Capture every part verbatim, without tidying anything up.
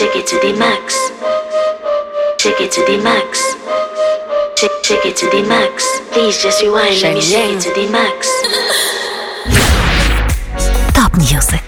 Shake it to the max. Shake it to the max. Shake, shake it to the max. Please just rewind. Let me shake it to the max. Top Music.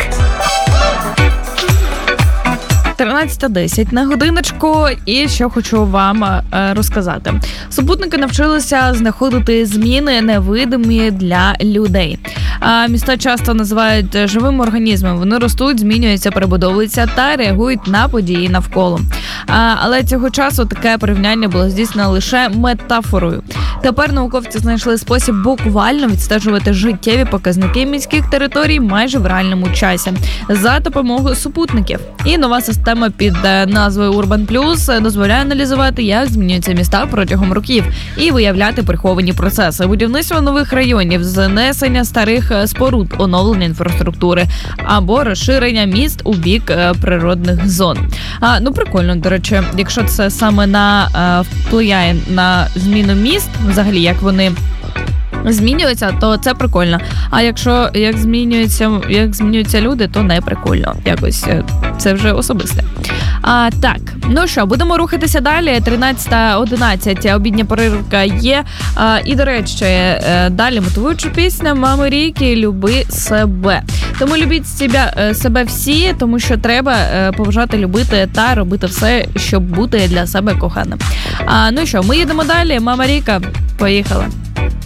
тринадцята десять на годиночку, і що хочу вам е, розказати. Супутники навчилися знаходити зміни невидимі для людей. А міста часто називають живими організмами. Вони ростуть, змінюються, перебудовуються та реагують на події навколо. А, але цього часу таке порівняння було здійснено лише метафорою. Тепер науковці знайшли спосіб буквально відстежувати життєві показники міських територій майже в реальному часі за допомогою супутників. І нова система під назвою Urban Plus дозволяє аналізувати, як змінюються міста протягом років і виявляти приховані процеси. Будівництво нових районів, знесення старих споруд, оновлення інфраструктури або розширення міст у бік природних зон. А, ну прикольно, до речі, якщо це саме на впливає на зміну міст, взагалі, як вони змінюються, то це прикольно. А якщо як змінюються, як змінюються люди, то не прикольно. Якось це вже особисте. А, так, ну що, будемо рухатися далі. тринадцята одинадцять, обідня перервка є. А, і, до речі, далі мотивуюча пісня «Мами Ріки, люби себе». Тому любіть себе, себе всі, тому що треба поважати, любити та робити все, щоб бути для себе коханим. А, ну що, ми їдемо далі. «Мама Ріка», поїхала.